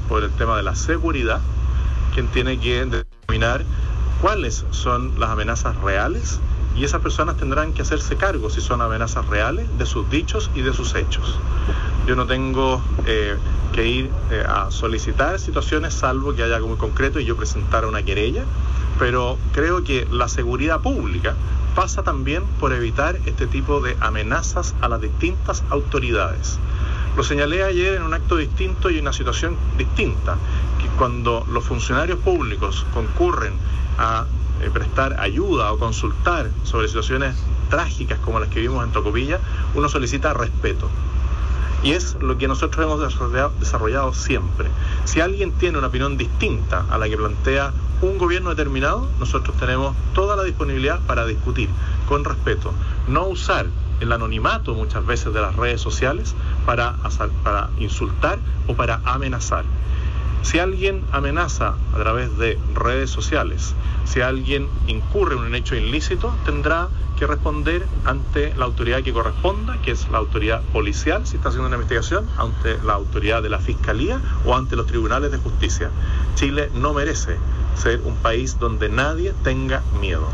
por el tema de la seguridad, quien tiene que determinar cuáles son las amenazas reales, y esas personas tendrán que hacerse cargo, si son amenazas reales, de sus dichos y de sus hechos. Yo no tengo que ir a solicitar situaciones, salvo que haya algo muy concreto y yo presentara una querella, pero creo que la seguridad pública pasa también por evitar este tipo de amenazas a las distintas autoridades. Lo señalé ayer en un acto distinto y en una situación distinta, que cuando los funcionarios públicos concurren a prestar ayuda o consultar sobre situaciones trágicas como las que vimos en Tocopilla, uno solicita respeto. Y es lo que nosotros hemos desarrollado siempre. Si alguien tiene una opinión distinta a la que plantea un gobierno determinado, nosotros tenemos toda la disponibilidad para discutir con respeto. No usar el anonimato muchas veces de las redes sociales para insultar o para amenazar. Si alguien amenaza a través de redes sociales, si alguien incurre en un hecho ilícito, tendrá que responder ante la autoridad que corresponda, que es la autoridad policial, si está haciendo una investigación, ante la autoridad de la Fiscalía o ante los tribunales de justicia. Chile no merece ser un país donde nadie tenga miedo.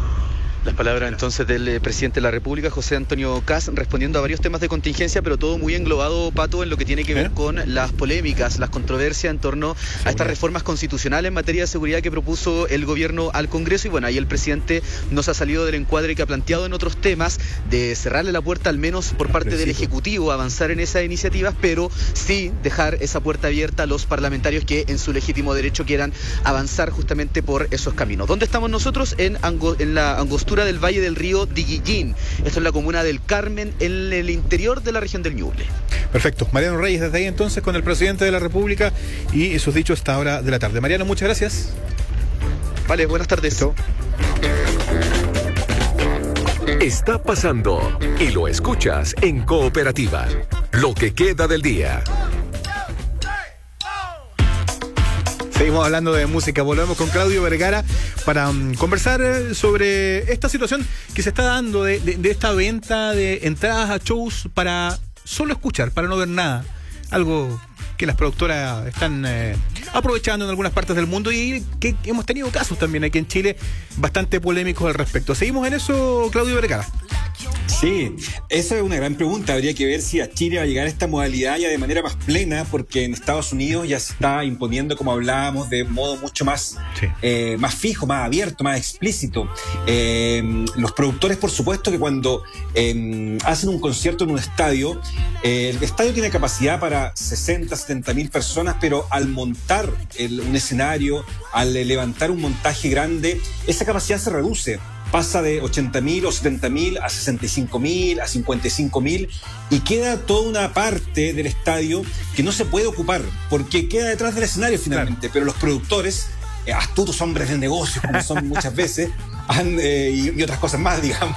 Las palabras entonces del presidente de la República, José Antonio Kast, respondiendo a varios temas de contingencia, pero todo muy englobado, Pato, en lo que tiene que ver con las polémicas, las controversias en torno a estas reformas constitucionales en materia de seguridad que propuso el gobierno al Congreso. Y bueno, ahí el presidente nos ha salido del encuadre que ha planteado en otros temas de cerrarle la puerta, al menos por parte del Ejecutivo, a avanzar en esas iniciativas, pero sí dejar esa puerta abierta a los parlamentarios que en su legítimo derecho quieran avanzar justamente por esos caminos. ¿Dónde estamos nosotros? En la angostura del Valle del Río Diguillín. Esto es la comuna del Carmen, en el interior de la región del Ñuble. Perfecto. Mariano Reyes, desde ahí entonces con el presidente de la República y sus dichos a esta hora de la tarde. Mariano, muchas gracias. Vale, buenas tardes. Chau. Está pasando y lo escuchas en Cooperativa. Lo que queda del día. Seguimos hablando de música, volvemos con Claudio Vergara para conversar sobre esta situación que se está dando de esta venta de entradas a shows para solo escuchar, para no ver nada. Algo que las productoras están aprovechando en algunas partes del mundo y que hemos tenido casos también aquí en Chile bastante polémicos al respecto. ¿Seguimos en eso, Claudio Vergara? Sí, esa es una gran pregunta. Habría que ver si a Chile va a llegar esta modalidad ya de manera más plena, porque en Estados Unidos ya se está imponiendo, como hablábamos, de modo mucho más, más fijo, más abierto, más explícito. Los productores, por supuesto, que cuando hacen un concierto en un estadio, el estadio tiene capacidad para 60, 70 mil personas, pero al montar un escenario, al levantar un montaje grande, esa capacidad se reduce. Pasa de 80.000 o 70.000 a 65.000, a 55.000 y queda toda una parte del estadio que no se puede ocupar porque queda detrás del escenario finalmente. Claro. Pero los productores, astutos hombres de negocios como son muchas veces, y otras cosas más, digamos,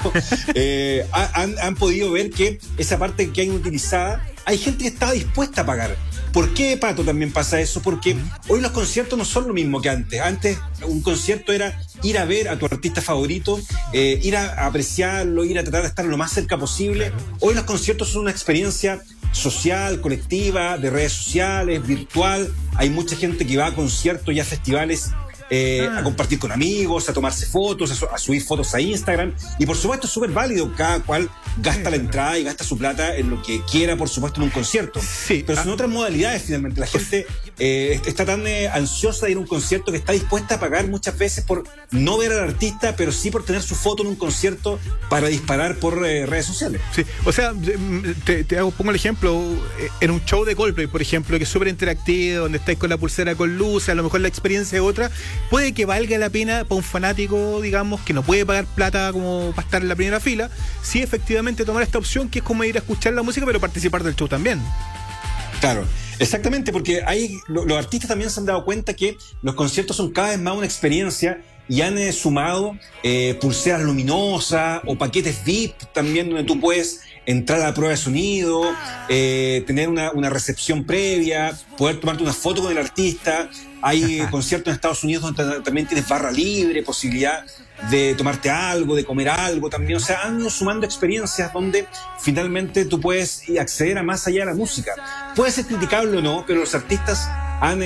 han podido ver que esa parte que hay utilizada, hay gente que está dispuesta a pagar. ¿Por qué, Pato, también pasa eso? Porque hoy los conciertos no son lo mismo que antes. Antes un concierto era ir a ver a tu artista favorito, ir a apreciarlo, ir a tratar de estar lo más cerca posible. Hoy los conciertos son una experiencia social, colectiva, de redes sociales, virtual. Hay mucha gente que va a conciertos y a festivales a compartir con amigos, a tomarse fotos, a subir fotos a Instagram. Y por supuesto es súper válido, cada cual gasta la entrada y gasta su plata en lo que quiera, por supuesto, en un concierto. Sí. Pero son otras modalidades finalmente. La gente está tan ansiosa de ir a un concierto que está dispuesta a pagar muchas veces por no ver al artista, pero sí por tener su foto en un concierto para disparar por redes sociales. Sí, o sea, pongo el ejemplo, en un show de Coldplay, por ejemplo, que es súper interactivo, donde estáis con la pulsera con luces, a lo mejor la experiencia es otra. Puede que valga la pena para un fanático, digamos, que no puede pagar plata como para estar en la primera fila, sí efectivamente tomar esta opción que es como ir a escuchar la música pero participar del show también. Claro, exactamente, porque los artistas también se han dado cuenta que los conciertos son cada vez más una experiencia y han sumado pulseras luminosas o paquetes VIP también donde tú puedes entrar a la prueba de sonido, tener una recepción previa, poder tomarte una foto con el artista. Hay conciertos en Estados Unidos donde también tienes barra libre, posibilidad de tomarte algo, de comer algo también. O sea, han ido sumando experiencias donde finalmente tú puedes acceder a más allá de la música. Puede ser criticable o no, pero los artistas han